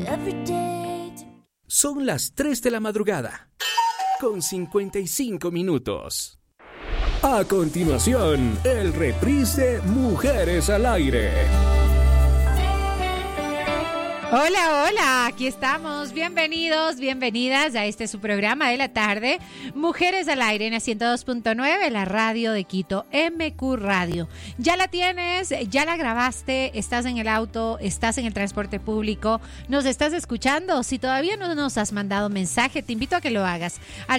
Son las 3 de la madrugada, con 55 minutos. A continuación, el reprise de Mujeres al Aire. Hola, hola, aquí estamos, bienvenidos, bienvenidas a este su programa de la tarde, Mujeres al Aire en la 102.9, la radio de Quito, MQ Radio. Ya la tienes, ya la grabaste, estás en el auto, estás en el transporte público, nos estás escuchando. Si todavía no nos has mandado mensaje, te invito a que lo hagas al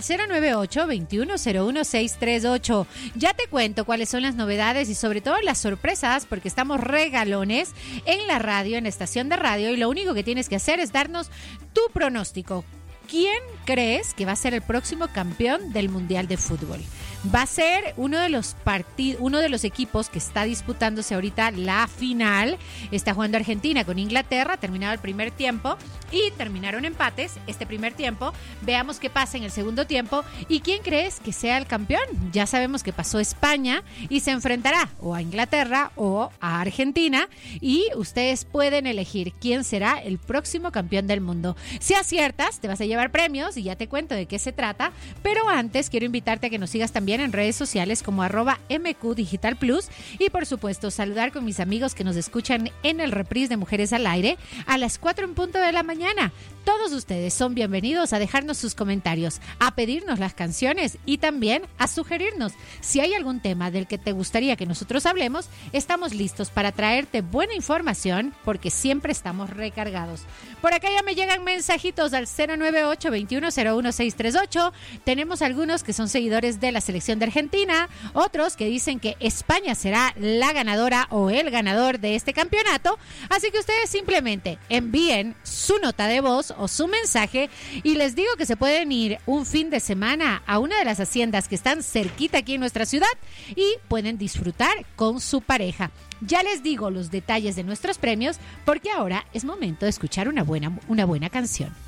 098-2101-638. Ya te cuento cuáles son las novedades y sobre todo las sorpresas, porque estamos regalones en la radio, en la estación de radio, y lo único que tienes que hacer es darnos tu pronóstico. ¿Quién crees que va a ser el próximo campeón del Mundial de Fútbol? Va a ser uno de los equipos que está disputándose ahorita la final. Está jugando Argentina con Inglaterra, terminado el primer tiempo y terminaron empates este primer tiempo. Veamos qué pasa en el segundo tiempo y quién crees que sea el campeón. Ya sabemos que pasó España y se enfrentará o a Inglaterra o a Argentina, y ustedes pueden elegir quién será el próximo campeón del mundo. Si aciertas, te vas a llevar premios y ya te cuento de qué se trata, pero antes quiero invitarte a que nos sigas también en redes sociales como @MQ Digital Plus, y por supuesto saludar con mis amigos que nos escuchan en el reprise de Mujeres al Aire a las 4 en punto de la mañana. Todos ustedes son bienvenidos a dejarnos sus comentarios, a pedirnos las canciones y también a sugerirnos. Si hay algún tema del que te gustaría que nosotros hablemos, estamos listos para traerte buena información porque siempre estamos recargados. Por acá ya me llegan mensajitos al 098-2101-638. Tenemos algunos que son seguidores de la selección de Argentina, otros que dicen que España será la ganadora o el ganador de este campeonato. Así que ustedes simplemente envíen su nota de voz o su mensaje y les digo que se pueden ir un fin de semana a una de las haciendas que están cerquita aquí en nuestra ciudad y pueden disfrutar con su pareja. Ya les digo los detalles de nuestros premios porque ahora es momento de escuchar una buena canción.